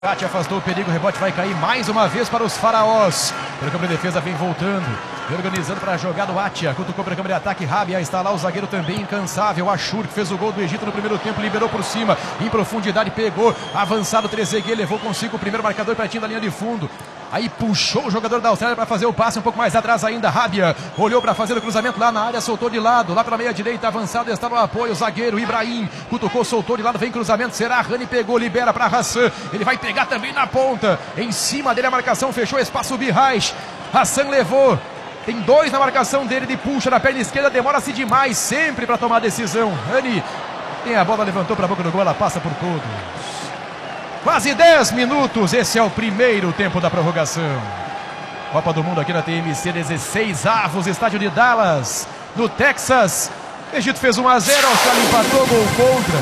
Tati afastou o perigo, o rebote vai cair mais uma vez para os faraós. Pelo campo de defesa vem voltando, organizando para a jogada o Atia, cutucou para a câmera de ataque, Rabia está lá, o zagueiro também incansável, Ashur que fez o gol do Egito no primeiro tempo, liberou por cima, em profundidade pegou, avançado Trezeguet, levou consigo o primeiro marcador pertinho da linha de fundo. Aí puxou o jogador da Austrália para fazer o passe um pouco mais atrás ainda. Rabia olhou para fazer o cruzamento lá na área, soltou de lado, lá pela meia direita, avançado, está no apoio, o zagueiro Ibrahim, cutucou, soltou de lado, vem cruzamento, será Rani, pegou, libera para Hassan, ele vai pegar também na ponta, em cima dele a marcação, fechou espaço, Birrais, Hassan levou, tem dois na marcação dele, de puxa na perna esquerda, demora-se demais sempre para tomar a decisão. Rani tem a bola, levantou para a boca do gol, ela passa por todos. Quase 10 minutos, esse é o primeiro tempo da prorrogação. Copa do Mundo aqui na TMC, 16 avos, estádio de Dallas, no Texas. Egito fez 1 a 0, Austrália empatou, gol contra.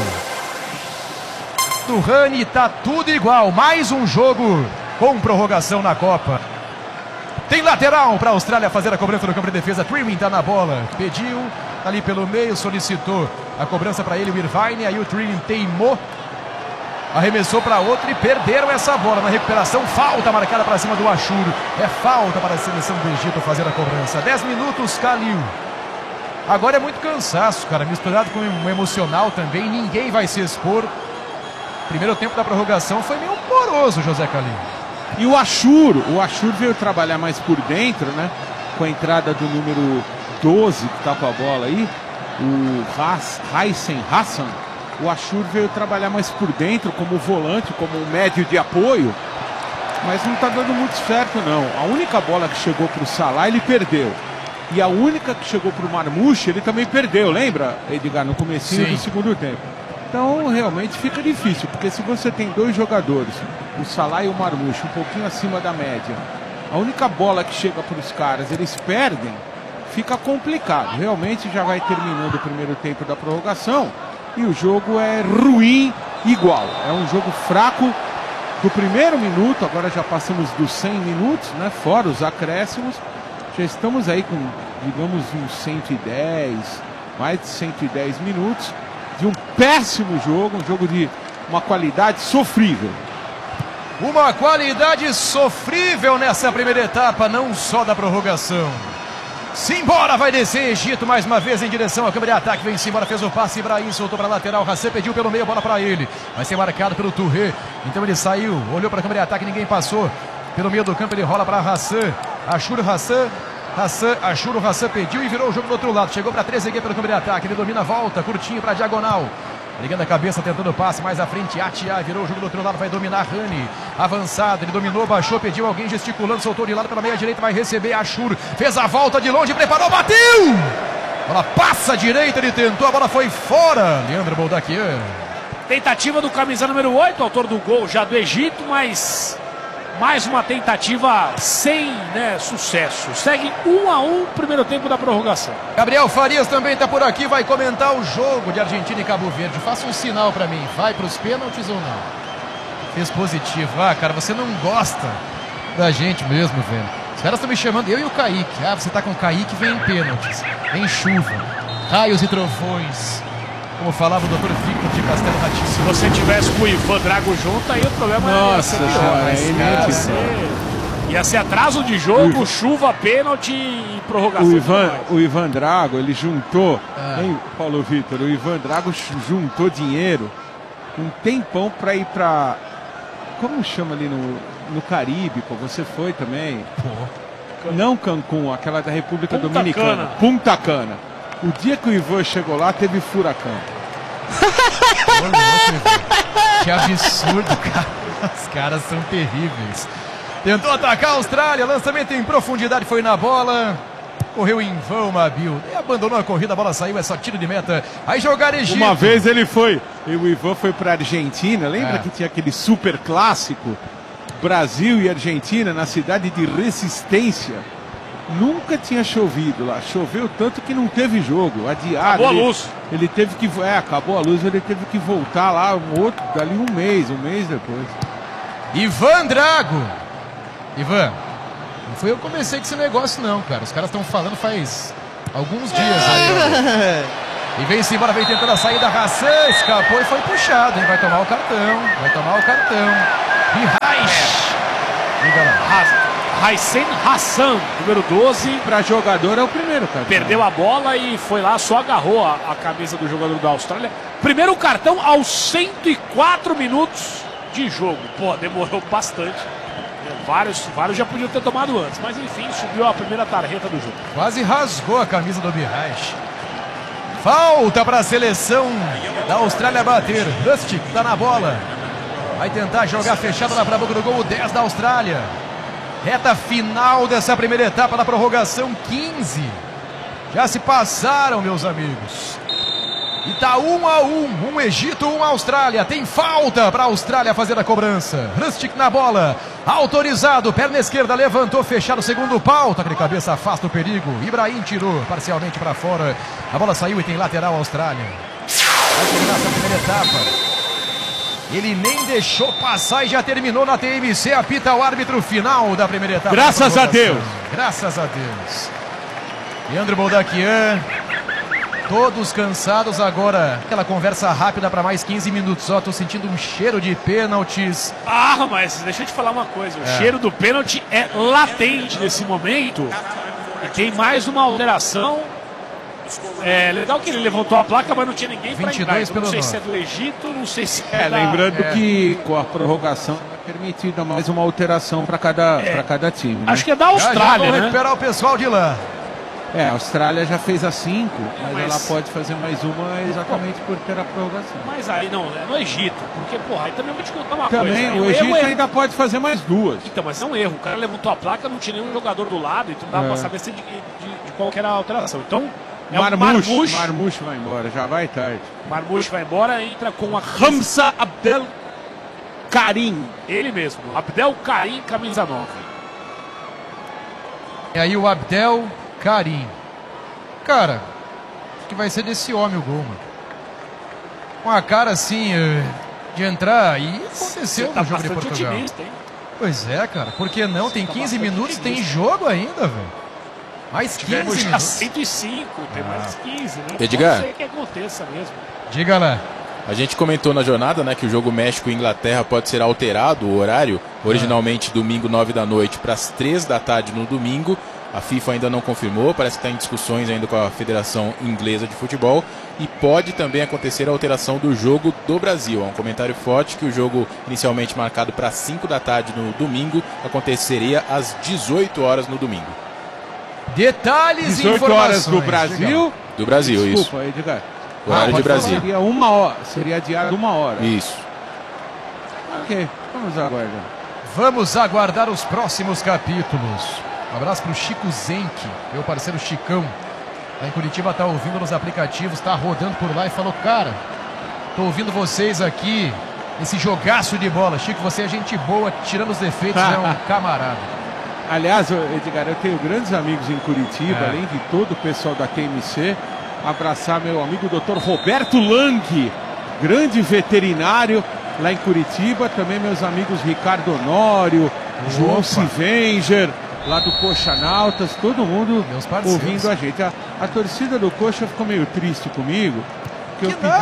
Do Rani, tá tudo igual, mais um jogo com prorrogação na Copa. Tem lateral para a Austrália fazer a cobrança no campo de defesa, Trimming tá na bola, pediu, ali pelo meio, solicitou a cobrança para ele, o Irvine, aí o Trimming teimou. Arremessou para outro e perderam essa bola na recuperação. Falta marcada para cima do Ashur. É falta para a seleção do Egito fazer a cobrança. 10 minutos, Khalil. Agora é muito cansaço, cara. Misturado com um emocional também. Ninguém vai se expor. Primeiro tempo da prorrogação foi meio moroso, José Khalil. E o Ashur veio trabalhar mais por dentro, né? Com a entrada do número 12 que tá com a bola aí. O Hassan. O Ashur veio trabalhar mais por dentro, como volante, como um médio de apoio. Mas não está dando muito certo, não. A única bola que chegou para o Salah, ele perdeu. E a única que chegou para o Marmouche, ele também perdeu, lembra, Edgar, no comecinho do segundo tempo. Então, realmente fica difícil, porque se você tem dois jogadores, o Salah e o Marmouche, um pouquinho acima da média, a única bola que chega para os caras, eles perdem, fica complicado. Realmente já vai terminando o primeiro tempo da prorrogação. E o jogo é ruim igual. É um jogo fraco do primeiro minuto. Agora já passamos dos 100 minutos, né? Fora os acréscimos. Já estamos aí com, digamos, uns 110, mais de 110 minutos de um péssimo jogo. Um jogo de uma qualidade sofrível. Uma qualidade sofrível nessa primeira etapa, não só da prorrogação. Simbora, vai descer Egito mais uma vez em direção ao câmera de ataque, vem embora, fez o passe, Ibrahim soltou para a lateral, Hassan pediu pelo meio, bola para ele, vai ser marcado pelo Touré, então ele saiu, olhou para a câmera de ataque, ninguém passou, pelo meio do campo ele rola para Hassan, Hassan pediu e virou o jogo do outro lado, chegou para Trezeguet pelo câmera de ataque, ele domina a volta, curtinho para a diagonal, ligando a cabeça, tentando o passe, mais à frente, Atia, virou o jogo do outro lado, vai dominar Rani, avançado, ele dominou, baixou, pediu alguém gesticulando, soltou de lado pela meia direita, vai receber Ashur, fez a volta de longe, preparou, bateu! A bola passa à direita, ele tentou, a bola foi fora, Leandro Boldaquian. Tentativa do camisa número 8, autor do gol já do Egito, mas mais uma tentativa sem, sucesso. Segue 1 a 1 primeiro tempo da prorrogação. Gabriel Farias também está por aqui, vai comentar o jogo de Argentina e Cabo Verde. Faça um sinal para mim, vai para os pênaltis ou não? Fez positivo. Ah, cara, você não gosta da gente mesmo, velho. Os caras estão me chamando, eu e o Kaique. Ah, você tá com o Kaique, vem em pênaltis, vem chuva, raios e trovões. Como falava o doutor Victor de Castelo Ratinho. Se você tivesse com o Ivan Drago junto, aí o problema ia ser pior. Ia ser atraso de jogo, chuva, pênalti e prorrogação. O Ivan Drago, ele juntou, hein, Paulo Vitor? O Ivan Drago juntou dinheiro um tempão para ir para, como chama ali no Caribe, pô, você foi também? Pô. Não Cancún, aquela da República Dominicana. Punta Cana. O dia que o Ivan chegou lá, teve furacão. Que absurdo, cara. Os caras são terríveis. Tentou atacar a Austrália, lançamento em profundidade, foi na bola. Correu em vão, Mabil. E abandonou a corrida, a bola saiu, é só tiro de meta. Aí jogar Egito. Uma vez ele foi, e o Ivan foi para Argentina. Lembra que tinha aquele super clássico? Brasil e Argentina, na cidade de Resistência. Nunca tinha chovido lá. Choveu tanto que não teve jogo. Adiado. Acabou a luz. Ele teve que. Acabou a luz, ele teve que voltar lá dali um mês depois. Ivan Drago. Ivan, não fui eu que comecei com esse negócio, não, cara. Os caras estão falando faz alguns dias aí. E vem-se embora, vem tentando a saída. Hassan escapou e foi puxado, hein? Vai tomar o cartão. Mihais. Haissen Hassan, número 12. Para jogador é o primeiro, cara. Perdeu a bola e foi lá, só agarrou a camisa do jogador da Austrália. Primeiro cartão aos 104 minutos de jogo. Pô, demorou bastante. Vários já podiam ter tomado antes, mas enfim, subiu a primeira tarjeta do jogo. Quase rasgou a camisa do Mihais. Falta para a seleção da Austrália bater. Lustig tá na bola. Vai tentar jogar fechado lá para a boca do gol, o 10 da Austrália. Reta final dessa primeira etapa da prorrogação, 15. Já se passaram, meus amigos. E tá 1-1, um Egito, 1 Austrália. Tem falta para a Austrália fazer a cobrança. Lustig na bola, autorizado, perna esquerda, levantou, fechado o segundo pau. Toque de cabeça, afasta o perigo. Ibrahim tirou parcialmente para fora. A bola saiu e tem lateral Austrália. Vai terminar essa primeira etapa. Ele nem deixou passar e já terminou na TMC. Apita o árbitro final da primeira etapa. Graças a Deus. Graças a Deus. Leandro Boldaquian. Todos cansados agora. Aquela conversa rápida para mais 15 minutos. Só tô sentindo um cheiro de pênaltis. Ah, mas deixa eu te falar uma coisa. O cheiro do pênalti é latente nesse momento. E tem mais uma alteração. É legal que ele levantou a placa, mas não tinha ninguém para entrar. Então, não sei se é do Egito, não sei se é da... Lembrando que com a prorrogação é permitida mais uma alteração para cada time. Né? Acho que é da Austrália, já né? recuperar o pessoal de lá. A Austrália já fez a 5, mas ela pode fazer mais uma exatamente por ter a prorrogação. Mas aí não, né? No Egito, porque, porra, aí também vou te contar uma também, coisa. O Egito ainda pode fazer mais 2. Então, mas é um erro. O cara levantou a placa, não tinha nenhum jogador do lado, então não dá pra saber se de qual que era a alteração. Então, Marmouche vai embora, já vai tarde. Marmouche vai embora, entra com a Hamza Abdel Karim. Ele mesmo, Abdel Karim, camisa 9. E aí o Abdel Karim. Cara, acho que vai ser desse homem o gol, mano. Com a cara assim, de entrar. E aconteceu no jogo de Portugal. Otimista, hein? Pois é, cara. Por que não? Tem 15 minutos, tem jogo ainda, velho. Mais 15 minutos. 105, tem mais 15, né? Edgar. Não sei que aconteça mesmo. Diga lá. A gente comentou na jornada, né, que o jogo México e Inglaterra pode ser alterado, o horário, originalmente domingo 9 da noite para as 3 da tarde no domingo. A FIFA ainda não confirmou, parece que está em discussões ainda com a Federação Inglesa de Futebol. E pode também acontecer a alteração do jogo do Brasil. Há um comentário forte que o jogo inicialmente marcado para 5 da tarde no domingo aconteceria às 18 horas no domingo. Detalhes e 18 horas do Brasil. Do Brasil, desculpa, isso. Edgar. Horário de Brasília. Seria 1 hora, seria adiado 1 hora. Isso. Ok, vamos aguardar. Vamos aguardar os próximos capítulos. Um abraço pro Chico Zenck, meu parceiro Chicão. Lá em Curitiba tá ouvindo nos aplicativos, tá rodando por lá e falou: cara, tô ouvindo vocês aqui, esse jogaço de bola. Chico, você é gente boa, tirando os defeitos, é um camarada. Aliás, Edgar, eu tenho grandes amigos em Curitiba, além de todo o pessoal da TMC. Abraçar meu amigo Dr. Roberto Lang, grande veterinário lá em Curitiba. Também meus amigos Ricardo Honório, João Sivenger, lá do Coxa Nautas, todo mundo ouvindo a gente. A torcida do Coxa ficou meio triste comigo, que eu pedi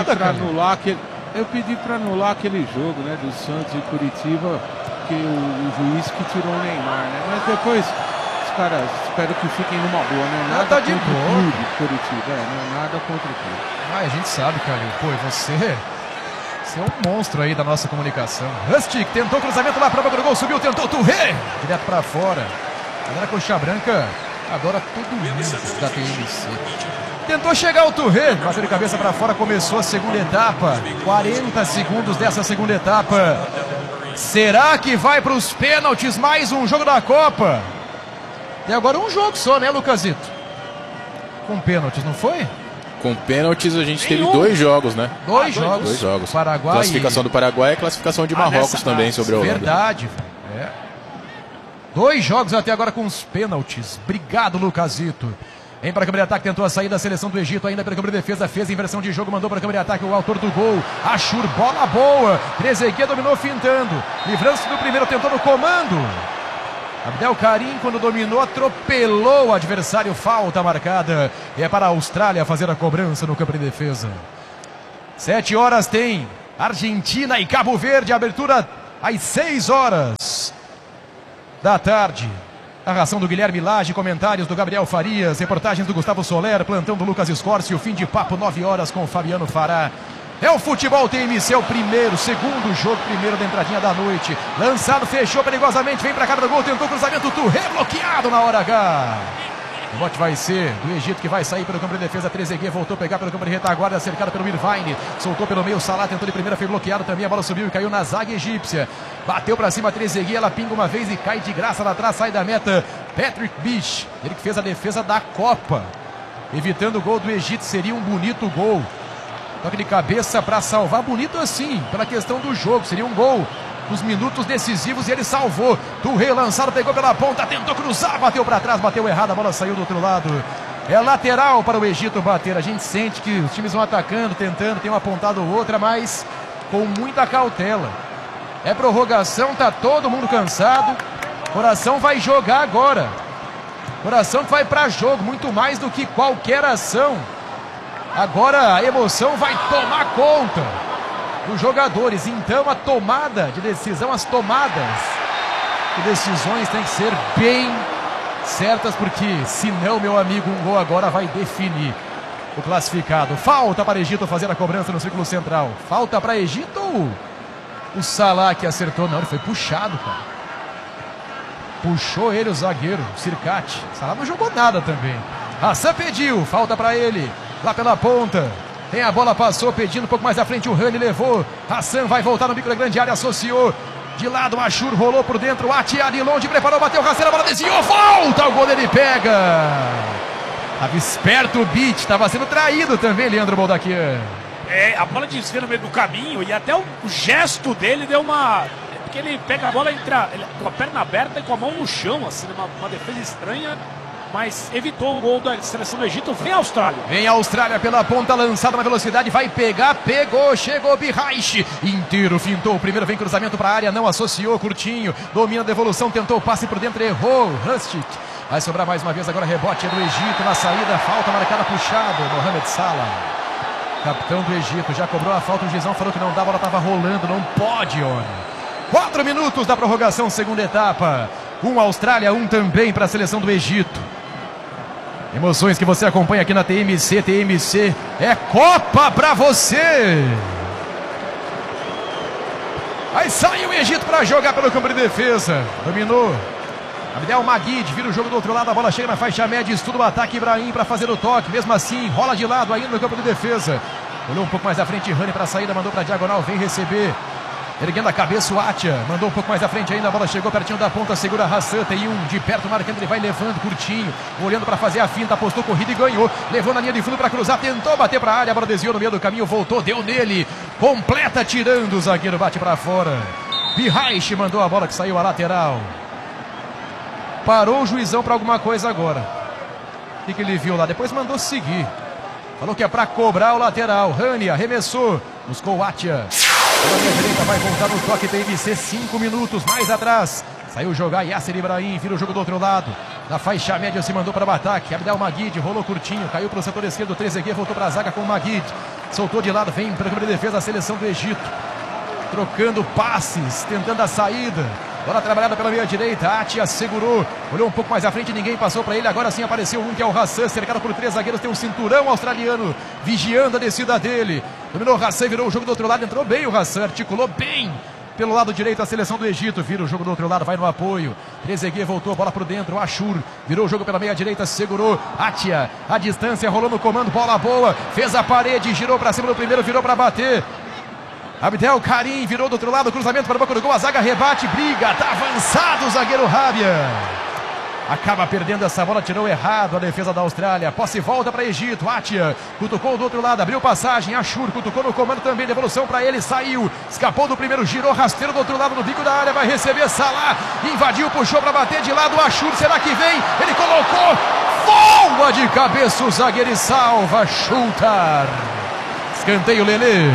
para anular aquele jogo, né, do Santos e Curitiba, que o juiz que tirou o Neymar, né? Mas depois os caras, espero que fiquem numa boa, né? Nada tá de contra boa. o clube, Curitiba, né? Nada contra o clube. A gente sabe, Calil. Pô, você é um monstro aí da nossa comunicação. Lustig tentou cruzamento lá pra boca do gol, subiu, tentou Touré, direto pra fora. A galera Coxa Branca adora todo mundo da TMC. Tentou chegar o Touré, bateu de cabeça pra fora, começou a segunda etapa. 40 segundos dessa segunda etapa. Será que vai para os pênaltis mais um jogo da Copa? E agora um jogo só, né, Lucasito? Com pênaltis, não foi? Com pênaltis a gente teve 2 jogos, né? 2 jogos. 2 jogos. Paraguai classificação do Paraguai e classificação de Marrocos também sobre a Holanda. Verdade, velho. 2 jogos até agora com os pênaltis. Obrigado, Lucasito. Vem para a câmera de ataque, tentou a saída da seleção do Egito, ainda pela câmera de defesa, fez a inversão de jogo, mandou para a câmera de ataque o autor do gol, Ashur, bola boa, Trezeguet dominou fintando, livrando-se do primeiro, tentou no comando. Abdel Karim, quando dominou, atropelou o adversário, falta marcada, e é para a Austrália fazer a cobrança no campo de defesa. 7 horas tem Argentina e Cabo Verde, abertura às 6 horas da tarde. Narração do Guilherme Lage, comentários do Gabriel Farias, reportagens do Gustavo Soler, plantão do Lucas Scorsi, o fim de papo 9 horas com o Fabiano Fará. É o futebol TMC, é o segundo jogo, primeiro da entradinha da noite. Lançado, fechou perigosamente, vem pra cara do gol, tentou cruzamento, Touré bloqueado na hora H. O bote vai ser do Egito, que vai sair pelo campo de defesa. Trezeguet voltou a pegar pelo campo de retaguarda, cercado pelo Irvine. Soltou pelo meio, Salah tentou de primeira, foi bloqueado também. A bola subiu e caiu na zaga egípcia. Bateu pra cima, Trezeguet, ela pinga uma vez e cai de graça lá atrás, sai da meta. Patrick Bish, ele que fez a defesa da Copa. Evitando o gol do Egito, seria um bonito gol. Toque de cabeça pra salvar, bonito assim, pela questão do jogo. Seria um gol nos minutos decisivos e ele salvou. Touré lançado, pegou pela ponta, tentou cruzar, bateu para trás, bateu errado, a bola saiu do outro lado. É lateral para o Egito bater. A gente sente que os times vão atacando, tentando, tem uma pontada ou outra, mas com muita cautela. É prorrogação, tá todo mundo cansado. Coração vai jogar agora. Coração que vai para jogo, muito mais do que qualquer ação. Agora a emoção vai tomar conta dos jogadores, então a tomada de decisão, as tomadas de decisões têm que ser bem certas, porque senão, meu amigo, um gol agora vai definir o classificado. Falta para Egito fazer a cobrança no círculo central. Falta para Egito ou o Salah que acertou? Não, ele foi puxado, cara. Puxou ele o zagueiro, o Circati. Salah não jogou nada também. Hassan pediu, falta para ele, lá pela ponta. Tem a bola, passou, pedindo um pouco mais à frente, o Rani levou. Hassan vai voltar no bico da grande área, associou. De lado, o Ashur rolou por dentro, o Atia de longe, preparou, bateu, rasteira, a bola desviou, volta, o gol dele pega. Tava esperto o Beat, tava sendo traído também, Leandro Boldaquian. A bola desvia no meio do caminho e até o gesto dele deu uma... Porque ele pega a bola com a perna aberta e com a mão no chão, assim, uma defesa estranha. Mas evitou o gol da seleção do Egito. Vem a Austrália. Vem a Austrália pela ponta, lançada na velocidade, vai pegar, pegou, chegou Birraich, inteiro, fintou o primeiro, vem cruzamento para a área, não associou, curtinho, domina a devolução, tentou o passe por dentro, errou, Rustic. Vai sobrar mais uma vez, agora rebote é do Egito, na saída, falta marcada, puxado, Mohamed Salah. Capitão do Egito, já cobrou a falta, o Gizão falou que não dá, a bola estava rolando, não pode, homem. 4 minutos da prorrogação, segunda etapa. Austrália, também para a seleção do Egito. Emoções que você acompanha aqui na TMC. TMC é Copa pra você. Aí sai o Egito para jogar pelo campo de defesa. Dominou Abdel Maguid, vira o jogo do outro lado, a bola chega na faixa média, estuda o ataque, Ibrahim para fazer o toque, mesmo assim, rola de lado ainda no campo de defesa. Olhou um pouco mais à frente, Rani para a saída, mandou para a diagonal, vem receber. Erguendo a cabeça o Atia, mandou um pouco mais à frente ainda, a bola chegou pertinho da ponta, segura Hassan, tem de perto marcando, ele vai levando curtinho, olhando para fazer a finta, apostou corrida e ganhou, levou na linha de fundo para cruzar, tentou bater para a área, a bola desviou no meio do caminho, voltou, deu nele, completa tirando, o zagueiro bate para fora. Birraich mandou a bola que saiu a lateral. Parou o juizão para alguma coisa agora. O que ele viu lá? Depois mandou seguir. Falou que é para cobrar o lateral. Rani arremessou, buscou o Atia. Pela minha direita vai voltar no toque TMC, 5 minutos mais atrás. Saiu jogar Yasser Ibrahim, vira o jogo do outro lado. Na faixa média se mandou para o ataque. Abdel Maguid rolou curtinho, caiu para o setor esquerdo. Trezeguet voltou para a zaga com o Maguid. Soltou de lado, vem para a defesa a seleção do Egito. Trocando passes, tentando a saída. Bola trabalhada pela meia direita, Atia segurou, olhou um pouco mais à frente, ninguém passou para ele, agora sim apareceu que é o Hassan, cercado por 3 zagueiros, tem um cinturão australiano, vigiando a descida dele. Dominou o Hassan, virou o jogo do outro lado, entrou bem o Hassan, articulou bem pelo lado direito a seleção do Egito, vira o jogo do outro lado, vai no apoio. Trezeguet voltou, bola pro dentro, Ashur, virou o jogo pela meia direita, segurou, Atia, a distância, rolou no comando, bola boa, fez a parede, girou para cima do primeiro, virou para bater. Abdel Karim virou do outro lado, cruzamento para o banco do gol, a zaga rebate, briga, tá avançado o zagueiro Rabia. Acaba perdendo essa bola, tirou errado a defesa da Austrália. Posse volta para Egito, Atia cutucou do outro lado, abriu passagem, Ashur cutucou no comando também, devolução para ele, saiu, escapou do primeiro, girou rasteiro do outro lado no bico da área, vai receber Salah, invadiu, puxou para bater de lado, Ashur, será que vem? Ele colocou, voa de cabeça o zagueiro e salva, Chutar. Escanteio Lelê.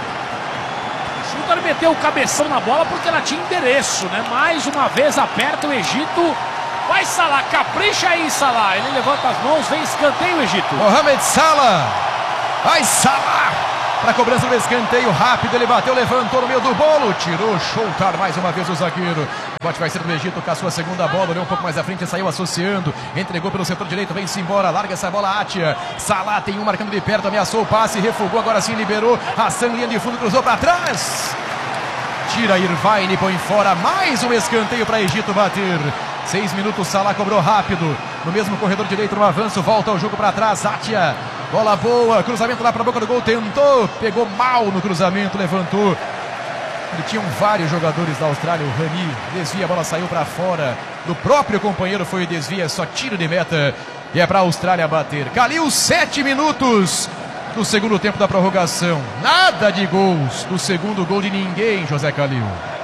Ele meteu o cabeção na bola porque ela tinha endereço, né? Mais uma vez aperta o Egito. Vai Salah, capricha aí Salah. Ele levanta as mãos, vem escanteio o Egito. Mohamed Salah. Vai Salah. para a cobrança do escanteio, rápido, ele bateu, levantou no meio do bolo, tirou, Shoutar mais uma vez o zagueiro. O bote vai ser do Egito com a sua segunda bola, olhou um pouco mais à frente, saiu associando, entregou pelo setor direito, vem-se embora, larga essa bola, Atia. Salah tem um marcando de perto, ameaçou o passe, refugou, agora sim liberou, Hassan, linha de fundo, cruzou para trás. Tira Irvine, põe fora, mais um escanteio para Egito bater. 6 minutos, Salah cobrou rápido, no mesmo corredor direito, no avanço, volta o jogo para trás, Atia. Bola boa, cruzamento lá para a boca do gol, tentou, pegou mal no cruzamento, levantou. Tinham vários jogadores da Austrália, o Rani desvia, a bola saiu para fora. Do próprio companheiro foi desvia, só tiro de meta. E é para a Austrália bater. Kalil, 7 minutos do segundo tempo da prorrogação. Nada de gols do segundo gol de ninguém, José Kalil.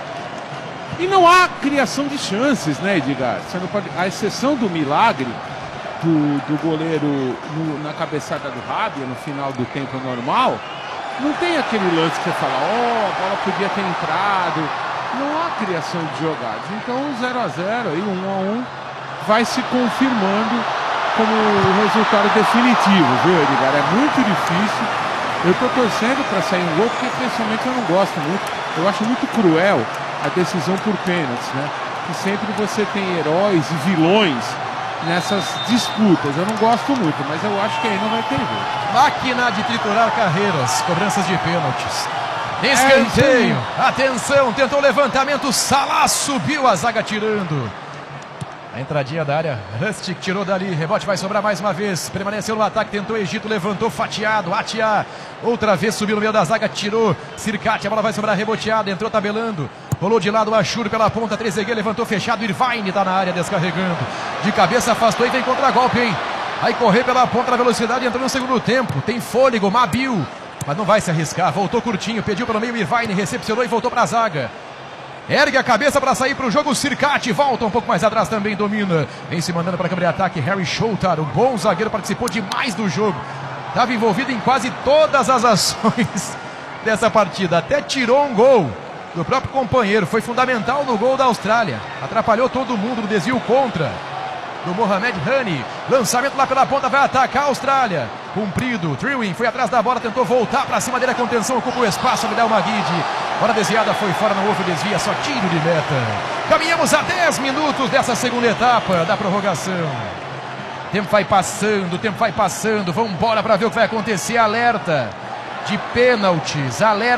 E não há criação de chances, né, Edgar? Você não pode, a exceção do milagre do goleiro na cabeçada do Rabia no final do tempo normal, não tem aquele lance que você fala, a bola podia ter entrado. Não há criação de jogadas. Então 0-0 aí, 1-1 vai se confirmando como o resultado definitivo, viu, Edgar? É muito difícil. Eu estou torcendo para sair um gol, porque pessoalmente eu não gosto muito. Eu acho muito cruel a decisão por pênaltis, né? Que sempre você tem heróis e vilões nessas disputas. Eu não gosto muito, mas eu acho que aí não vai ter jeito. Máquina de triturar carreiras, cobranças de pênaltis. Escanteio, atenção, tentou o levantamento, Salah subiu, a zaga tirando. A entradinha da área, Rustic tirou dali, rebote vai sobrar mais uma vez, permaneceu no ataque, tentou Egito, levantou fatiado, Atia, outra vez subiu no meio da zaga, tirou, Sirkati, a bola vai sobrar reboteada, entrou tabelando, rolou de lado, Ashur pela ponta, Trezeguet levantou fechado, Irvine tá na área descarregando, de cabeça afastou e vem contra-golpe, hein? Vai correr pela ponta na velocidade, entrou no segundo tempo, tem fôlego, Mabil, mas não vai se arriscar, voltou curtinho, pediu pelo meio, Irvine recepcionou e voltou para a zaga. Ergue a cabeça para sair para o jogo, Sirkati volta um pouco mais atrás também, domina. Vem se mandando para a câmera de ataque, Harry Shoutar, o bom zagueiro, participou demais do jogo. Estava envolvido em quase todas as ações dessa partida. Até tirou um gol do próprio companheiro, foi fundamental no gol da Austrália. Atrapalhou todo mundo no desvio contra do Mohamed Hani. Lançamento lá pela ponta, vai atacar a Austrália. Cumprido, Trewin foi atrás da bola, tentou voltar para cima dele, a contenção ocupa o espaço, Vidal Maguide. Bola desviada, foi fora, não houve desvia, só tiro de meta. Caminhamos a 10 minutos dessa segunda etapa da prorrogação. Tempo vai passando, vamos embora para ver o que vai acontecer. Alerta de pênaltis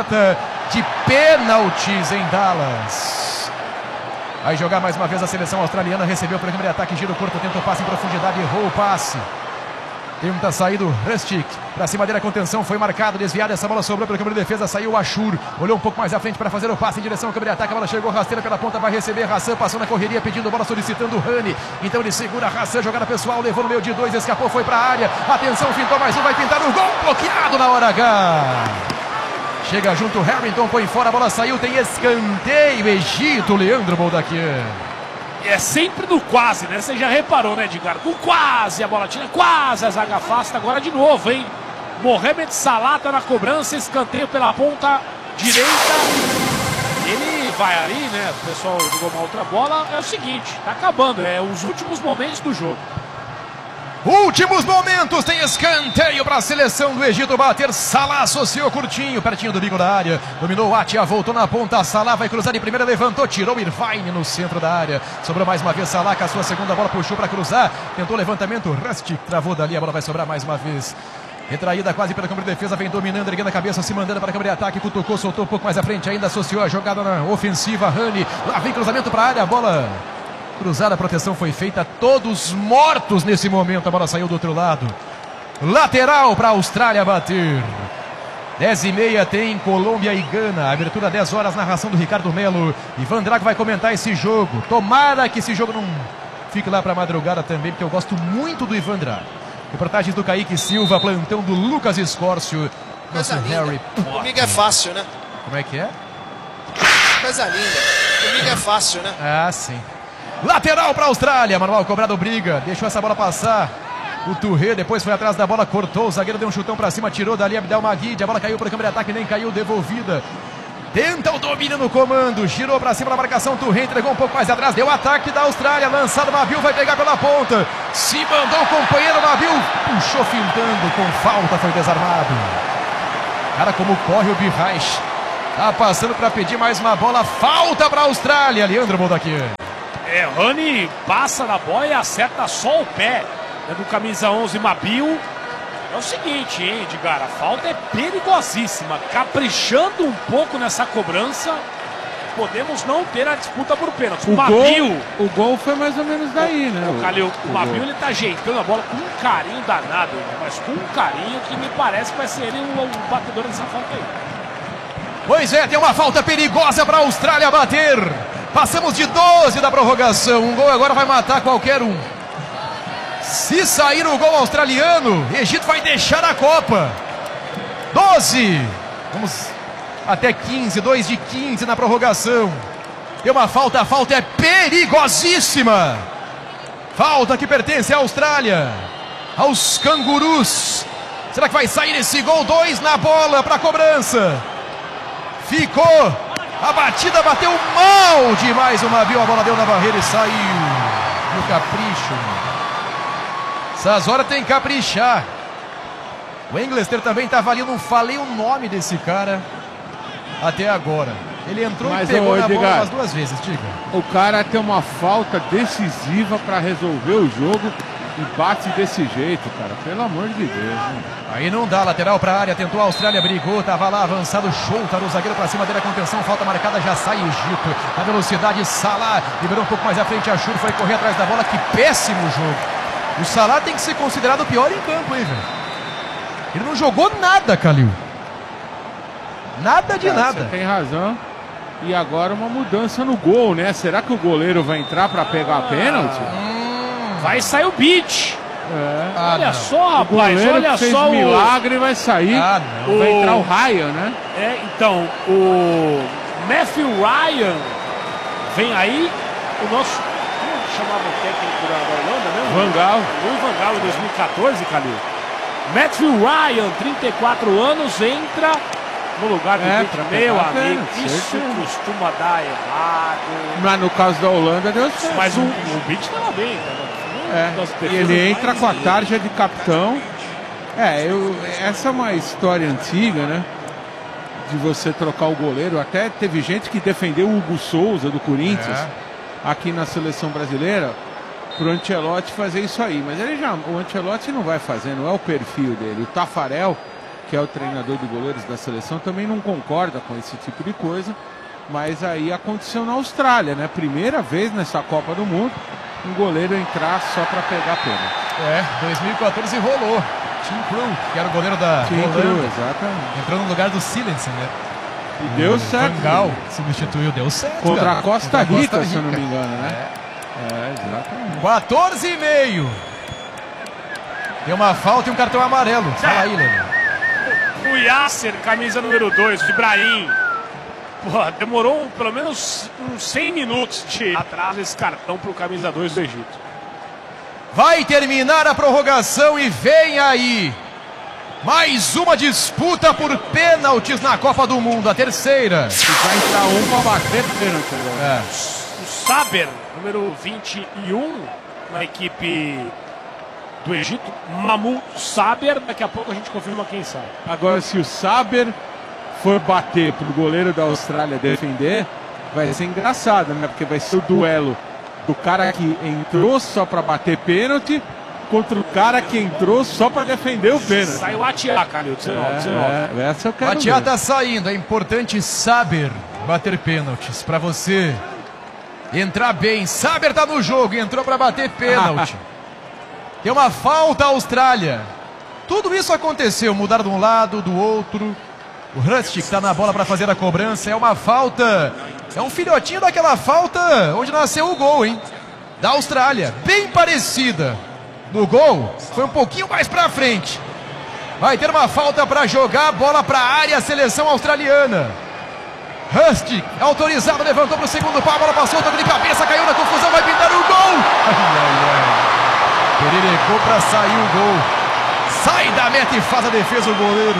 em Dallas. Vai jogar mais uma vez a seleção australiana, recebeu o programa de ataque, giro curto, tenta o passe em profundidade, errou o passe. Tenta sair do Rustic, pra cima dele a contenção, foi marcado, desviado, essa bola sobrou pelo câmbio de defesa, saiu o Ashur, olhou um pouco mais à frente para fazer o passe em direção ao câmbio de ataque, a bola chegou rasteira pela ponta, vai receber, Hassan passou na correria, pedindo bola, solicitando o Hani, então ele segura, Hassan, jogada pessoal, levou no meio de 2, escapou, foi pra área, atenção, fintou mais um, vai pintar o gol, bloqueado na hora H. Chega junto, Harrington põe fora, a bola saiu, tem escanteio, Egito, Leandro Boldaquian. É sempre no quase, né? Você já reparou, né, Edgar? Com quase a bola tira, quase a zaga afasta. Agora de novo, hein? Mohamed Salah tá na cobrança, escanteio pela ponta direita. Ele vai ali, né? O pessoal jogou uma outra bola. É o seguinte, tá acabando. É os últimos momentos do jogo. Últimos momentos, tem escanteio para a seleção do Egito bater. Salah associou curtinho, pertinho do bico da área. Dominou o Atia, voltou na ponta. Salah vai cruzar de primeira, levantou, tirou Irvine no centro da área. Sobrou mais uma vez Salah com a sua segunda bola, puxou para cruzar. Tentou levantamento, Rustic travou dali, a bola vai sobrar mais uma vez. Retraída quase pela câmera de defesa, vem dominando, erguendo a cabeça, se mandando para a câmera de ataque, cutucou, soltou um pouco mais à frente, ainda associou a jogada na ofensiva, Hani. Lá vem cruzamento para a área, a bola cruzada, a proteção foi feita, todos mortos nesse momento, a bola saiu do outro lado. Lateral para a Austrália bater. 10h30 tem Colômbia e Gana, abertura 10 horas, narração do Ricardo Melo. Ivan Drago vai comentar esse jogo, tomara que esse jogo não fique lá para a madrugada também, porque eu gosto muito do Ivan Drago. Reportagens do Kaique Silva, plantão do Lucas Escórcio. Nosso Harry. Comigo é fácil, né? Como é que é? Coisa linda. Comigo é fácil, né? Ah, sim. Lateral para a Austrália, Manuel cobrado briga, deixou essa bola passar. O Touré depois foi atrás da bola, cortou, o zagueiro deu um chutão para cima, tirou dali Abdel Maguide, a bola caiu para o câmbio de ataque, nem caiu, devolvida. Tenta o domínio no comando, girou para cima da marcação, Touré entregou um pouco mais atrás, deu ataque da Austrália, lançado, Mabil vai pegar pela ponta, se mandou o companheiro, Mabil puxou fintando, com falta foi desarmado. Cara, como corre o Bihaich. Tá passando para pedir mais uma bola. Falta para a Austrália. Leandro Moldaki. Rani passa na bola e acerta só o pé. É do camisa 11, Mabil. É o seguinte, hein, Edgar? A falta é perigosíssima. Caprichando um pouco nessa cobrança, podemos não ter a disputa por pênalti. O gol foi mais ou menos daí, né? O Mabil, ele tá ajeitando a bola com um carinho danado, mas com um carinho que me parece que vai ser ele o batedor dessa falta aí. Pois é, tem uma falta perigosa para a Austrália bater. Passamos de 12 da prorrogação. Um gol agora vai matar qualquer um. Se sair o gol australiano, Egito vai deixar a Copa. 12. Vamos até 15, 2 de 15 na prorrogação. Tem uma falta, a falta é perigosíssima. Falta que pertence à Austrália, aos cangurus. Será que vai sair esse gol? 2 na bola para a cobrança. Ficou. A batida bateu mal demais o Mabil. A bola deu na barreira e saiu. No capricho. Essas horas tem que caprichar. O Englester também estava ali. Eu não falei o nome desse cara até agora. Ele entrou e pegou na bola umas 2 vezes, diga. O cara tem uma falta decisiva para resolver o jogo e bate desse jeito, cara. Pelo amor de Deus, né? Aí não dá, lateral para a área, tentou a Austrália, brigou, tava lá avançado, Schulter, o zagueiro para cima dele, a contenção, falta marcada, já sai Egito. Na velocidade, Salah, liberou um pouco mais à frente, Ashur foi correr atrás da bola, que péssimo jogo. O Salah tem que ser considerado o pior em campo, hein, velho? Ele não jogou nada, Calil. Nada de nada. Você tem razão. E agora uma mudança no gol, né? Será que o goleiro vai entrar para pegar a pênalti? Vai sair o Beach. Olha não. só, rapaz. O goleiro Olha que fez só milagre vai sair. Vai entrar o Ryan, né? Então, o Matthew Ryan vem aí. O nosso... Como chamava o técnico da Holanda mesmo? Van Gaal. Louis Van Gaal em 2014, Calil. Matthew Ryan, 34 anos, entra no lugar do Beach. Meu amigo, isso costuma dar errado. Mas no caso da Holanda deu certo. Mas o Beach estava bem, E ele entra com a tarja de capitão. Essa é uma história antiga, né? De você trocar o goleiro. Até teve gente que defendeu o Hugo Souza do Corinthians aqui na seleção brasileira pro Ancelotti fazer isso aí. Mas o Ancelotti não vai fazer, não é o perfil dele. O Tafarel, que é o treinador de goleiros da seleção, também não concorda com esse tipo de coisa. Mas aí aconteceu na Austrália, né? Primeira vez nessa Copa do Mundo um goleiro entrar só para pegar pênalti. 2014 rolou. Tim Krul, que era o goleiro da Holanda, exatamente. entrou no lugar do Silensen, né? E deu certo. Van Gaal substituiu, deu certo. Contra a Costa Rica, se eu não me engano, né? Exatamente. 14,5. Tem uma falta e um cartão amarelo. Fala aí, Leandro. O Yasser, camisa número 2, o Ibrahim. Demorou pelo menos uns 100 minutos de atrás esse cartão pro camisa 2 do Egito. Vai terminar a prorrogação e vem aí mais uma disputa por pênaltis na Copa do Mundo, a terceira. E vai entrar um para bater pênalti agora. O Saber, número 21, na equipe do Egito. Mahmoud Saber, daqui a pouco a gente confirma quem sai. Agora, se o Saber for bater pro goleiro da Austrália defender, vai ser engraçado, né? Porque vai ser o duelo do cara que entrou só para bater pênalti contra o cara que entrou só para defender o pênalti. Sai o Atiá, Calil, 19. Essa eu quero ver. Atiá tá saindo, é importante saber bater pênaltis para você entrar bem. Saber tá no jogo e entrou para bater pênalti. Tem uma falta à Austrália. Tudo isso aconteceu, mudaram de um lado, do outro. O Rustic está na bola para fazer a cobrança. É uma falta. É um filhotinho daquela falta onde nasceu o gol, hein? Da Austrália. Bem parecida. No gol, foi um pouquinho mais para frente. Vai ter uma falta para jogar. Bola para a área, seleção australiana. Rustic, autorizado, levantou para o segundo pau. A bola passou, toque de cabeça, caiu na confusão. Vai pintar o gol. Pererecou para sair o gol. Sai da meta e faz a defesa o goleiro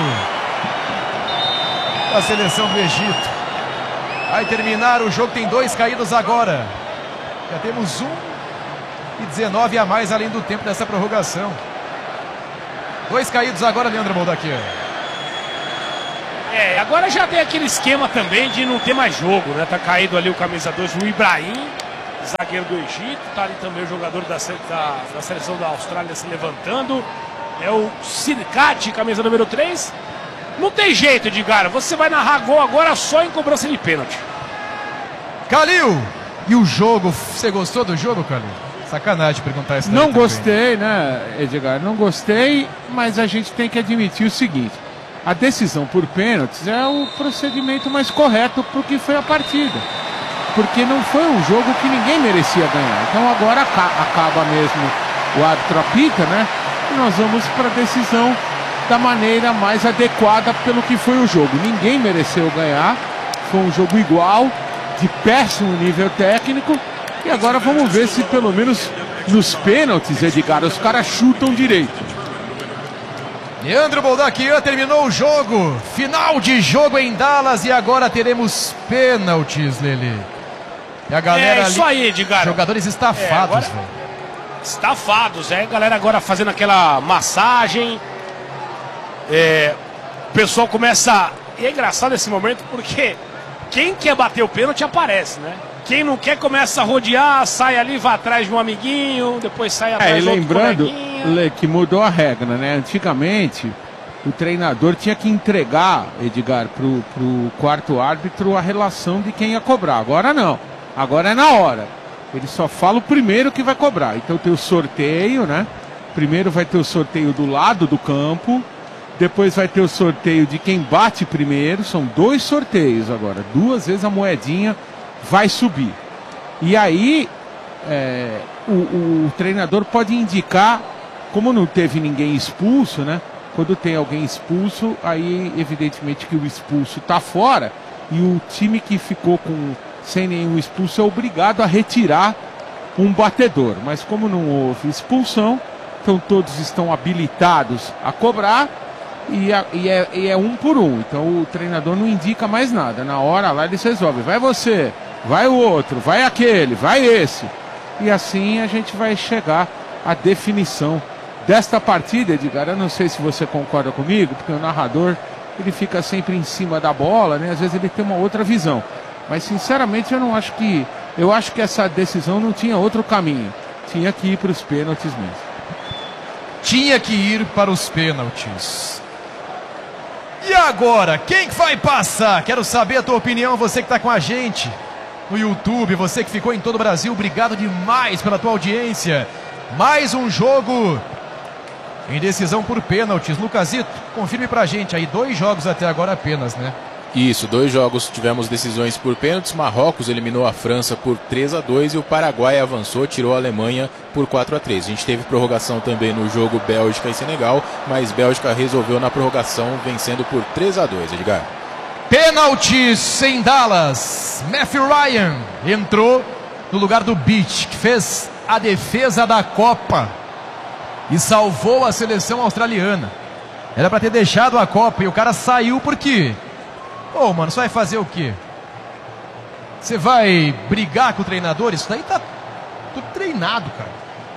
da seleção do Egito. Vai terminar o jogo, tem 2 caídos agora. Já temos 1:19 a mais além do tempo dessa prorrogação. 2 caídos agora, Leandro Moldaki. Agora já tem aquele esquema também de não ter mais jogo, né? Tá caído ali o camisa 2, o Ibrahim, zagueiro do Egito. Tá ali também o jogador da seleção da Austrália se levantando. É o Sirkati, camisa número 3. Não tem jeito, Edgar. Você vai narrar gol agora só em cobrança de pênalti. Calil, e o jogo? Você gostou do jogo, Calil? Sacanagem perguntar isso. Não gostei, né, Edgar? Não gostei, mas a gente tem que admitir o seguinte: a decisão por pênaltis é o procedimento mais correto para o que foi a partida. Porque não foi um jogo que ninguém merecia ganhar. Então agora acaba mesmo, o árbitro apita, né? E nós vamos para a decisão da maneira mais adequada pelo que foi o jogo. Ninguém mereceu ganhar, foi um jogo igual, de péssimo nível técnico. E agora vamos ver se pelo menos nos pênaltis, Edgar, os caras chutam direito. Leandro Boldaquian terminou o jogo. Final de jogo em Dallas e agora teremos pênaltis, Lele. E a galera isso ali, aí, Edgar. Jogadores estafados, velho. Estafados, galera agora fazendo aquela massagem. O pessoal começa... E é engraçado esse momento porque quem quer bater o pênalti aparece, né? Quem não quer começa a rodear, sai ali, vai atrás de um amiguinho, depois sai atrás de outro lembrando, coleguinha. que mudou a regra, né? Antigamente, o treinador tinha que entregar, Edgar, pro quarto árbitro a relação de quem ia cobrar. Agora não. Agora é na hora. Ele só fala o primeiro que vai cobrar. Então tem o sorteio, né? Primeiro vai ter o sorteio do lado do campo. Depois vai ter o sorteio de quem bate primeiro. São 2 sorteios agora. 2 vezes a moedinha vai subir. E aí o treinador pode indicar, como não teve ninguém expulso, né? Quando tem alguém expulso, aí evidentemente que o expulso está fora e o time que ficou sem nenhum expulso é obrigado a retirar um batedor. Mas como não houve expulsão, então todos estão habilitados a cobrar e é um por um. Então o treinador não indica mais nada. Na hora lá eles resolvem. Vai você, vai o outro, vai aquele, vai esse. E assim a gente vai chegar à definição desta partida, Edgar. Eu não sei se você concorda comigo, porque o narrador ele fica sempre em cima da bola, né? Às vezes ele tem uma outra visão. Mas sinceramente eu acho que essa decisão não tinha outro caminho. Tinha que ir para os pênaltis mesmo. Tinha que ir para os pênaltis. E agora, quem vai passar? Quero saber a tua opinião, você que está com a gente no YouTube, você que ficou em todo o Brasil, obrigado demais pela tua audiência. Mais um jogo em decisão por pênaltis. Lucasito, confirme pra gente aí, 2 jogos até agora apenas, né? Isso, 2 jogos tivemos decisões por pênaltis. Marrocos eliminou a França por 3-2 e o Paraguai avançou, tirou a Alemanha por 4-3. A gente teve prorrogação também no jogo Bélgica e Senegal, mas Bélgica resolveu na prorrogação, vencendo por 3-2, Edgar. Pênaltis em Dallas. Matthew Ryan entrou no lugar do Beach, que fez a defesa da Copa e salvou a seleção australiana. Era para ter deixado a Copa e o cara saiu por quê? Ô, mano, você vai fazer o quê? Você vai brigar com o treinador? Isso daí tá tudo treinado, cara.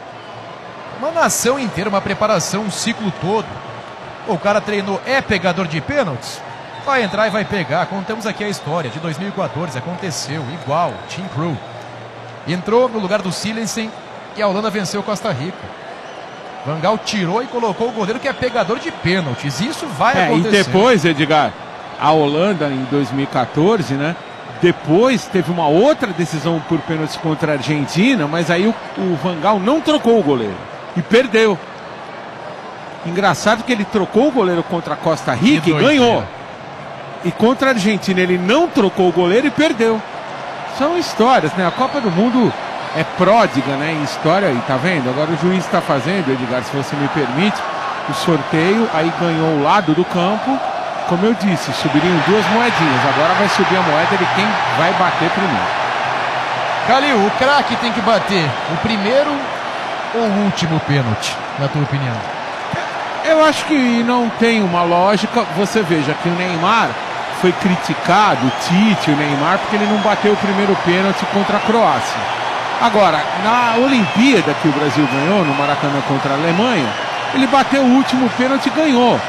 Uma nação inteira, uma preparação, um ciclo todo. Pô, o cara treinou, é pegador de pênaltis? Vai entrar e vai pegar. Contamos aqui a história de 2014, aconteceu, igual, Team Crew. Entrou no lugar do Silensen e a Holanda venceu Costa Rica. Van Gaal tirou e colocou o goleiro que é pegador de pênaltis. Isso vai acontecer. E depois, Edgar, a Holanda em 2014, né? Depois teve uma outra decisão por pênaltis contra a Argentina, mas aí o Van Gaal não trocou o goleiro e perdeu. Engraçado que ele trocou o goleiro contra a Costa Rica e ganhou. E contra a Argentina ele não trocou o goleiro e perdeu. São histórias, né? A Copa do Mundo é pródiga, né? Em história aí, tá vendo? Agora o juiz está fazendo, Edgar, se você me permite, o sorteio, aí ganhou o lado do campo. Como eu disse, subiriam 2 moedinhas. Agora vai subir a moeda de quem vai bater primeiro. Calil, o craque tem que bater o primeiro ou o último pênalti, na tua opinião? Eu acho que não tem uma lógica. Você veja que o Neymar foi criticado, o Tite, o Neymar, porque ele não bateu o primeiro pênalti contra a Croácia. Agora, na Olimpíada que o Brasil ganhou, no Maracanã contra a Alemanha, ele bateu o último pênalti e ganhou.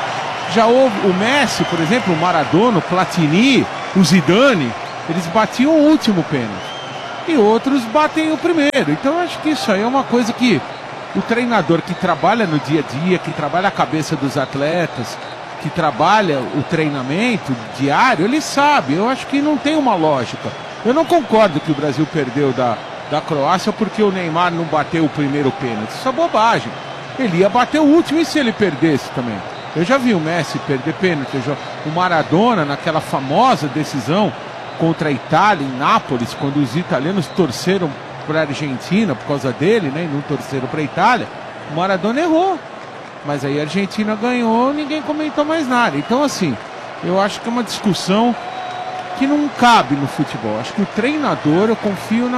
Já houve o Messi, por exemplo, o Maradona, o Platini, o Zidane, eles batiam o último pênalti. E outros batem o primeiro. Então eu acho que isso aí é uma coisa que o treinador que trabalha no dia a dia, que trabalha a cabeça dos atletas, que trabalha o treinamento diário, ele sabe. Eu acho que não tem uma lógica. Eu não concordo que o Brasil perdeu da Croácia porque o Neymar não bateu o primeiro pênalti. Isso é bobagem. Ele ia bater o último, e se ele perdesse também? Eu já vi o Messi perder pênalti. O Maradona, naquela famosa decisão contra a Itália, em Nápoles, quando os italianos torceram para a Argentina por causa dele, né, e não torceram para a Itália, o Maradona errou. Mas aí a Argentina ganhou, ninguém comentou mais nada. Então, assim, eu acho que é uma discussão que não cabe no futebol. Acho que o treinador, eu confio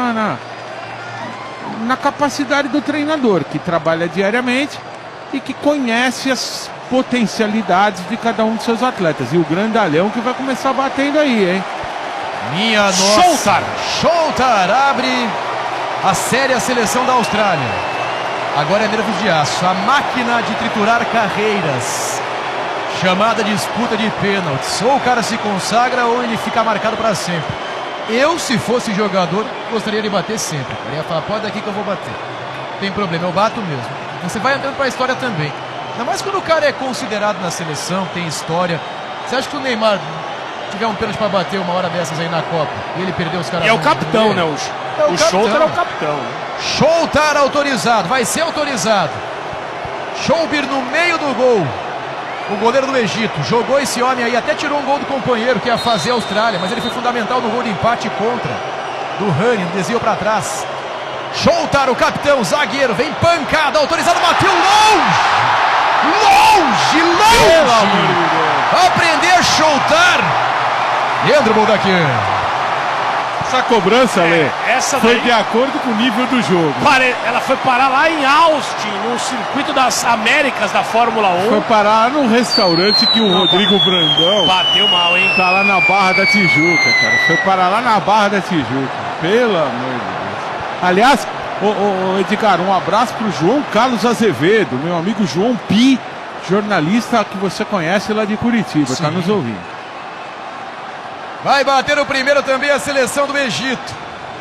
na capacidade do treinador, que trabalha diariamente e que conhece as potencialidades de cada um de seus atletas. E o grandalhão que vai começar batendo aí, hein? Minha nossa! Showtar abre a série, a seleção da Austrália. Agora é nervos de aço. A máquina de triturar carreiras. Chamada disputa de pênaltis. Ou o cara se consagra ou ele fica marcado para sempre. Eu, se fosse jogador, gostaria de bater sempre. Eu ia falar, pode daqui que eu vou bater. Não tem problema, eu bato mesmo. Você vai andando para a história também. Ainda mais quando o cara é considerado na seleção, tem história. Você acha que o Neymar tiver um pênalti para bater uma hora dessas aí na Copa e ele perdeu os caras? E é o capitão, né? O Showtar é o capitão. Showtar autorizado, vai ser autorizado. Showbir no meio do gol. O goleiro do Egito jogou esse homem aí, até tirou um gol do companheiro que ia fazer a Austrália, mas ele foi fundamental no gol de empate contra do Hani, no desvio para trás. Showtar, o capitão, zagueiro, vem pancada, autorizado, bateu longe! Longe! Pelo amor de Deus! Aprender Showtar! Leandro Boldaquim. Essa cobrança, Lê, essa foi daí, de acordo com o nível do jogo. ela foi parar lá em Austin, no circuito das Américas da Fórmula 1. Foi parar num restaurante que o Rodrigo Brandão Bateu mal, hein? tá lá na Barra da Tijuca, cara. Foi parar lá na Barra da Tijuca. Pelo amor de Deus. Aliás, Edgar, um abraço pro João Carlos Azevedo, meu amigo João Pi, jornalista que você conhece lá de Curitiba. Sim. Tá nos ouvindo. Vai bater o primeiro também a seleção do Egito.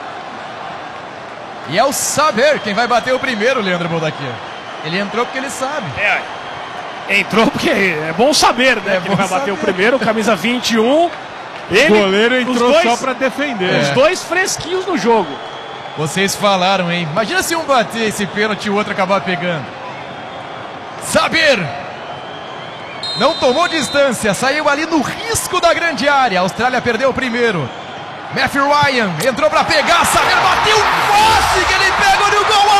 E é o Saber quem vai bater o primeiro, Leandro Boldaquim. Ele entrou porque ele sabe. Entrou porque é bom saber, né? Que ele vai bater o primeiro, camisa 21. O goleiro entrou só pra defender. Os dois fresquinhos no jogo. Vocês falaram, hein? Imagina se um bater esse pênalti e o outro acabar pegando. Saber! Não tomou distância, saiu ali no risco da grande área. A Austrália perdeu o primeiro. Matthew Ryan entrou para pegar, Saber bateu quase que ele pega no gol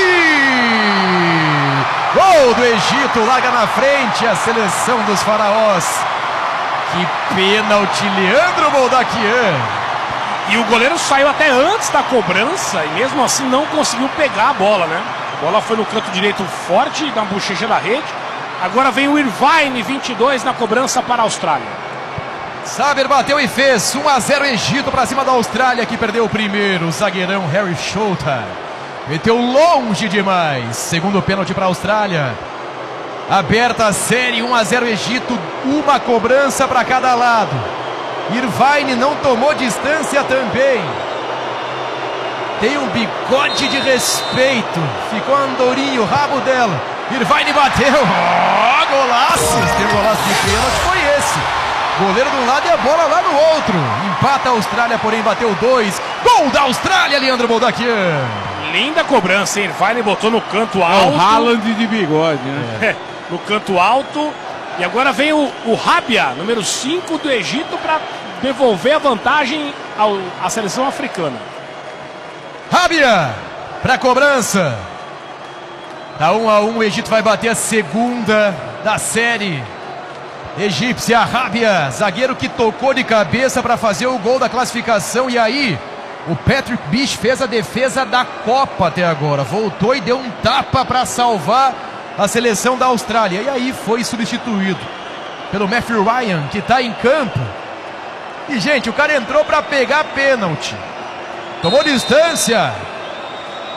aí! Gol do Egito, larga na frente a seleção dos faraós. Que pênalti, Leandro Boldaquim. E o goleiro saiu até antes da cobrança e mesmo assim não conseguiu pegar a bola, né? A bola foi no canto direito forte, na bochecha da rede. Agora vem o Irvine, 22, na cobrança para a Austrália. Saber bateu e fez 1-0 Egito para cima da Austrália, que perdeu o primeiro. O zagueirão Harry Showtar meteu longe demais. Segundo pênalti para a Austrália. Aberta a série, 1-0 Egito, uma cobrança para cada lado. Irvine não tomou distância também. Tem um bigode de respeito. Ficou andorinho, o rabo dela. Irvine bateu. Golaço! Tem golaço de pênalti, foi esse. Goleiro de um lado e a bola lá no outro. Empata a Austrália, porém bateu 2. Gol da Austrália, Leandro Boldaquim. Linda cobrança, hein? Irvine botou no canto alto. É o Haaland de bigode, né? No canto alto. E agora vem o Rabia, número 5 do Egito, para devolver a vantagem à seleção africana. Rabia para cobrança. Tá 1-1, o Egito vai bater a segunda da série. Egípcia, Rabia, zagueiro que tocou de cabeça para fazer o gol da classificação. E aí, o Patrick Bish fez a defesa da Copa até agora. Voltou e deu um tapa para salvar a seleção da Austrália. E aí foi substituído pelo Matthew Ryan, que está em campo. E, gente, o cara entrou para pegar pênalti. Tomou distância.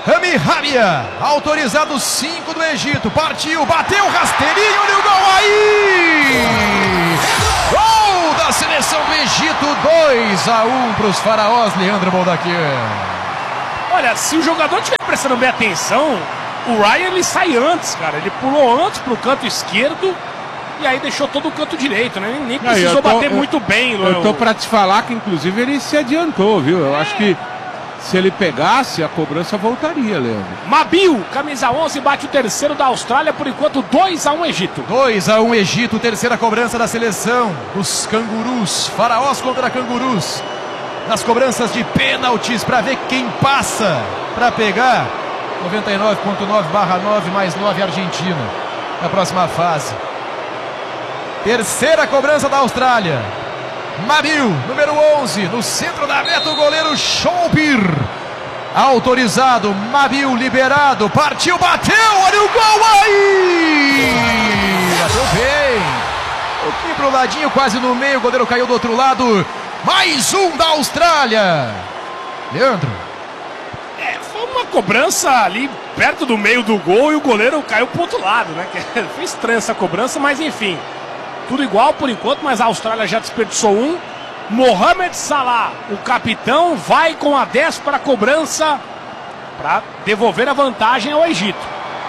Rami Rabia, autorizado 5 do Egito, partiu, bateu, rasteirinho, olha o gol aí! Gol da seleção do Egito, 2-1 para os faraós, Leandro Boldaquian. Olha, se o jogador estiver prestando bem atenção, o Ryan ele sai antes, cara, ele pulou antes pro canto esquerdo e aí deixou todo o canto direito, né? Nem precisou bater muito bem. Eu tô pra te falar que inclusive ele se adiantou, viu? Eu acho que se ele pegasse, a cobrança voltaria, Leandro. Mabiu, camisa 11, bate o terceiro da Austrália, por enquanto 2-1 Egito. 2-1 Egito, terceira cobrança da seleção dos cangurus, faraós contra cangurus. Nas cobranças de pênaltis, para ver quem passa para pegar 99.9/9 mais 9 Argentina na próxima fase. Terceira cobrança da Austrália. Mabiu, número 11, no centro da meta, o goleiro Schoupir. Autorizado, Mabiu liberado, partiu, bateu, olha o gol aí! Bateu bem. Um pouquinho pro ladinho, quase no meio, o goleiro caiu do outro lado. Mais um da Austrália. Leandro. Foi uma cobrança ali perto do meio do gol e o goleiro caiu pro outro lado, né? Foi estranha essa cobrança, mas enfim. Tudo igual por enquanto, mas a Austrália já desperdiçou um. Mohamed Salah, o capitão, vai com a 10 para a cobrança para devolver a vantagem ao Egito.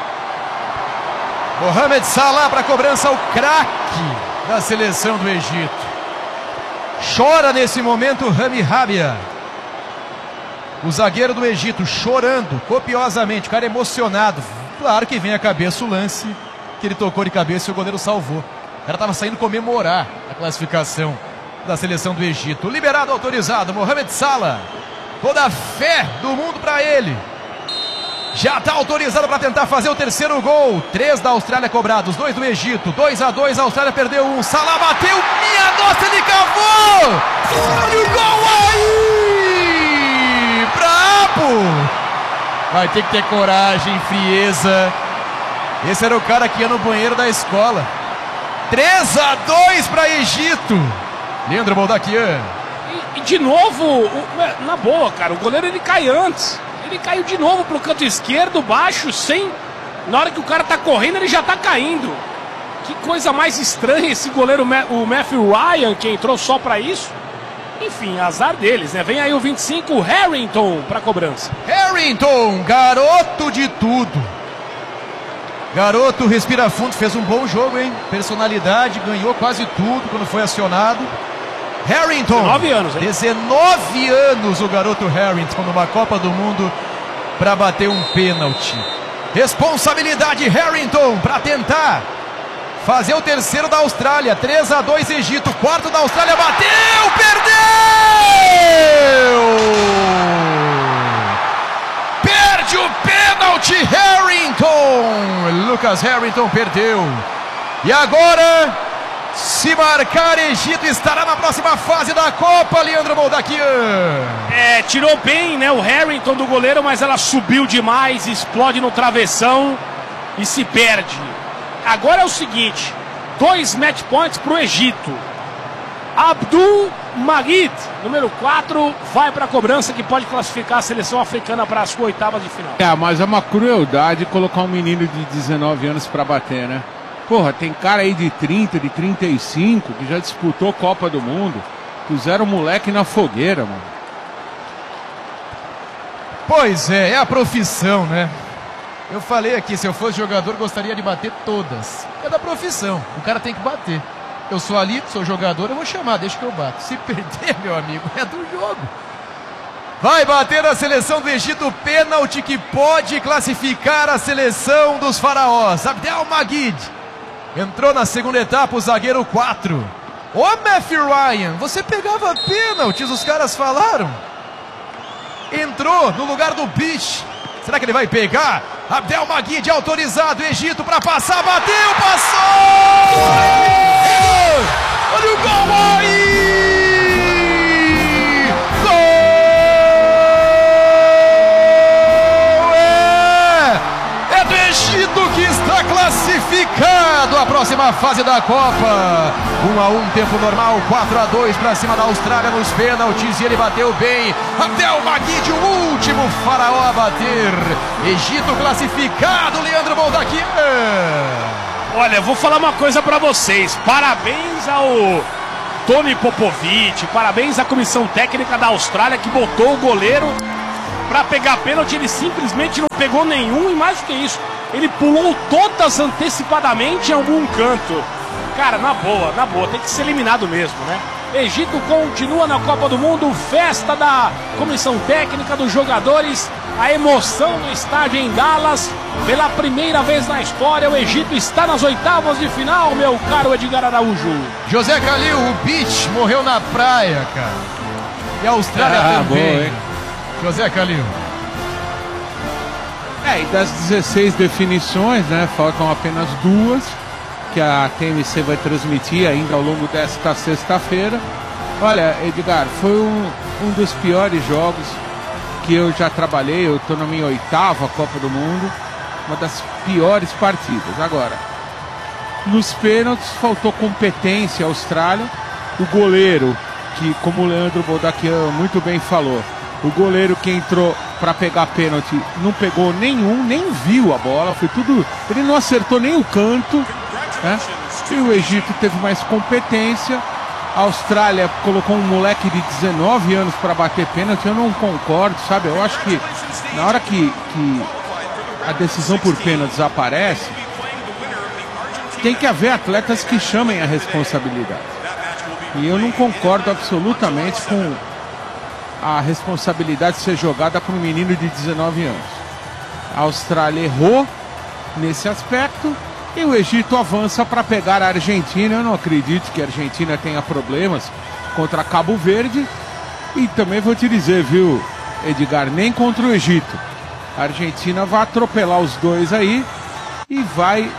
Mohamed Salah para a cobrança, o craque da seleção do Egito. Chora nesse momento Rami Rabia. O zagueiro do Egito chorando copiosamente, o cara emocionado. Claro que vem à cabeça o lance que ele tocou de cabeça e o goleiro salvou. O cara estava saindo comemorar a classificação da seleção do Egito. Liberado, autorizado, Mohamed Salah. Toda a fé do mundo para ele. Já está autorizado para tentar fazer o terceiro gol. 3 da Austrália cobrados, 2 do Egito. 2-2, a Austrália perdeu 1. Salah bateu, minha nossa, ele cavou! Olha o gol aí! Brabo! Vai ter que ter coragem, frieza. Esse era o cara que ia no banheiro da escola. 3-2 para Egito. Leandro Boldaquian. E de novo, na boa, cara, o goleiro ele cai antes. Ele caiu de novo pro canto esquerdo, baixo, sem... Na hora que o cara tá correndo, ele já tá caindo. Que coisa mais estranha esse goleiro, o Matthew Ryan, que entrou só pra isso. Enfim, azar deles, né? Vem aí o 25, Harrington, pra cobrança. Harrington, garoto de tudo. Garoto, respira fundo, fez um bom jogo, hein? Personalidade, ganhou quase tudo quando foi acionado. Harrington, 19 anos, hein? 19 anos o garoto Harrington numa Copa do Mundo para bater um pênalti. Responsabilidade Harrington para tentar fazer o terceiro da Austrália. 3-2 Egito, quarto da Austrália, bateu, perdeu! Perde o pênalti Harrington. Lucas Harrington perdeu. E agora, se marcar, Egito estará na próxima fase da Copa, Leandro Boldaquian. Tirou bem, né, o Harrington do goleiro, mas ela subiu demais, explode no travessão e se perde. Agora é o seguinte, 2 match points pro Egito. Abdul Magid, número 4, vai para a cobrança que pode classificar a seleção africana para as oitavas de final. Mas é uma crueldade colocar um menino de 19 anos para bater, né? Porra, tem cara aí de 30, de 35, que já disputou Copa do Mundo. Puseram o moleque na fogueira, mano. Pois é a profissão, né? Eu falei aqui, se eu fosse jogador, gostaria de bater todas. É da profissão, o cara tem que bater. Eu sou ali, sou jogador, eu vou chamar, deixa que eu bato. Se perder, meu amigo, é do jogo. Vai bater a seleção do Egito, pênalti que pode classificar a seleção dos faraós. Abdel Magid. Entrou na segunda etapa o zagueiro 4. Ô Matthew Ryan, você pegava pênaltis, os caras falaram. Entrou no lugar do Bish. Será que ele vai pegar? Abdel Magid autorizado, Egito para passar, bateu, passou! Olha o gol aí! Gol! É do Egito que está classificado! classificado à próxima fase da Copa. 1-1, tempo normal, 4-2 para cima da Austrália nos pênaltis, e ele bateu bem. Abdel Maguid, o último faraó a bater. Egito classificado, Leandro Boldaquian. Olha, eu vou falar uma coisa pra vocês. Parabéns ao Tony Popovic, parabéns à comissão técnica da Austrália que botou o goleiro pra pegar pênalti. Ele simplesmente não pegou nenhum, e mais do que isso, ele pulou todas antecipadamente em algum canto. Cara, na boa, tem que ser eliminado mesmo, né? Egito continua na Copa do Mundo, festa da comissão técnica, dos jogadores, a emoção no estádio em Dallas. Pela primeira vez na história, o Egito está nas oitavas de final, meu caro Edgar Araújo. José Calil, o Beach morreu na praia, cara. E a Austrália também. Boa, hein? José Calil. E das 16 definições, né, faltam apenas 2, que a TMC vai transmitir ainda ao longo desta sexta-feira. Olha, Edgar, foi um dos piores jogos que eu já trabalhei. Eu estou na minha 8ª Copa do Mundo, uma das piores partidas. Agora, nos pênaltis faltou competência à Austrália. O goleiro, que como o Leandro Boldaquian muito bem falou, o goleiro que entrou para pegar pênalti não pegou nenhum, nem viu a bola, foi tudo, ele não acertou nem o canto, né? E o Egito teve mais competência. A Austrália colocou um moleque de 19 anos para bater pênalti. Eu não concordo, sabe? Eu acho que na hora que a decisão por pênaltis aparece, tem que haver atletas que chamem a responsabilidade. E eu não concordo absolutamente com a responsabilidade de ser jogada para um menino de 19 anos. A Austrália errou nesse aspecto e o Egito avança para pegar a Argentina. Eu não acredito que a Argentina tenha problemas contra Cabo Verde. E também vou te dizer, viu, Edgar, nem contra o Egito. A Argentina vai atropelar os dois aí e vai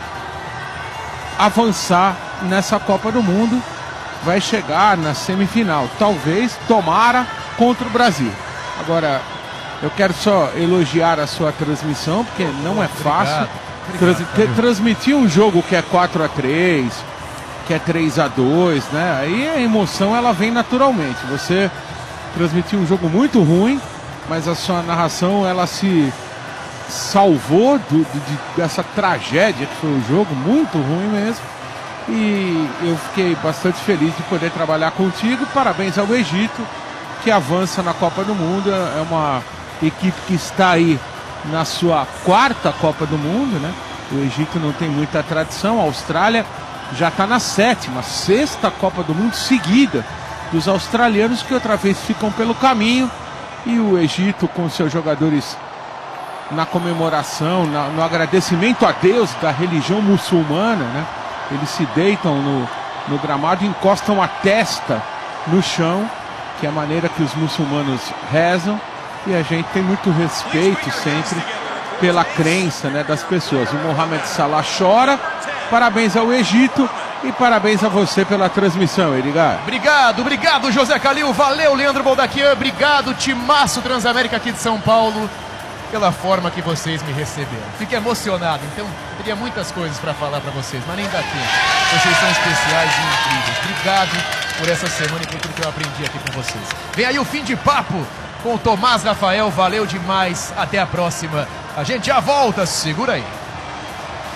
avançar nessa Copa do Mundo. Vai chegar na semifinal, talvez, tomara, contra o Brasil. Agora, eu quero só elogiar a sua transmissão, porque não é fácil. Transmitir um jogo que é 4-3, que é 3-2, né? Aí a emoção ela vem naturalmente. Você transmitiu um jogo muito ruim, mas a sua narração ela se salvou dessa tragédia que foi o jogo, muito ruim mesmo. E eu fiquei bastante feliz de poder trabalhar contigo. Parabéns ao Egito, que avança na Copa do Mundo. É uma equipe que está aí na sua 4ª Copa do Mundo, né? O Egito não tem muita tradição. A Austrália já está na 7ª, 6ª Copa do Mundo seguida dos australianos, que outra vez ficam pelo caminho. E o Egito, com seus jogadores na comemoração, no agradecimento a Deus da religião muçulmana, né? Eles se deitam no gramado e encostam a testa no chão, que é a maneira que os muçulmanos rezam. E a gente tem muito respeito sempre pela crença, né, das pessoas. O Mohamed Salah chora. Parabéns ao Egito e parabéns a você pela transmissão, Edgar. Obrigado, José Calil. Valeu, Leandro Boldaquian. Obrigado, timaço Transamérica aqui de São Paulo, pela forma que vocês me receberam. Fico emocionado, então teria muitas coisas para falar para vocês, mas nem dá tempo. Vocês são especiais e incríveis. Obrigado por essa semana e por tudo que eu aprendi aqui com vocês. Vem aí o Fim de Papo com o Tomás Rafael. Valeu demais. Até a próxima. A gente já volta. Segura aí.